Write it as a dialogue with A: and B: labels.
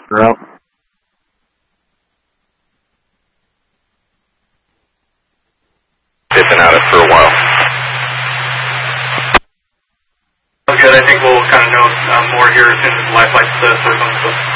A: Route.
B: It's been out for a while.
C: Okay, I think we'll kind of know more here as soon as the life flights start coming. So.